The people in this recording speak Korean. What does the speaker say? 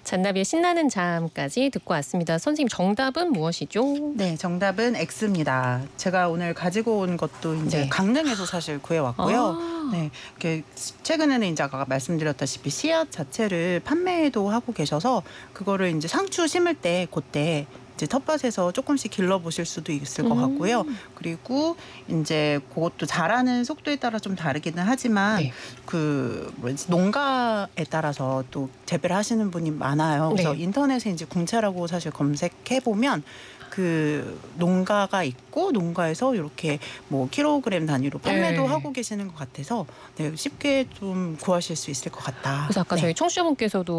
잔나비의 신나는 잠까지 듣고 왔습니다. 선생님 정답은 무엇이죠? 네, 정답은 X입니다. 제가 오늘 가지고 온 것도 이제 네. 강릉에서 사실 구해왔고요. 아. 네, 이렇게 최근에는 이제 아까 말씀드렸다시피 씨앗 자체를 판매도 하고 계셔서 그거를 이제 상추 심을 때 그때 이제 텃밭에서 조금씩 길러보실 수도 있을 것 같고요. 그리고 이제 그것도 자라는 속도에 따라 좀 다르기는 하지만 네. 그 뭐지 농가에 따라서 또 재배를 하시는 분이 많아요. 그래서 네. 인터넷에 이제 궁채라고 사실 검색해 보면 그 농가가 있고 농가에서 이렇게 뭐 킬로그램 단위로 판매도 네. 하고 계시는 것 같아서 네, 쉽게 좀 구하실 수 있을 것 같다. 그래서 아까 네. 저희 청취자분께서도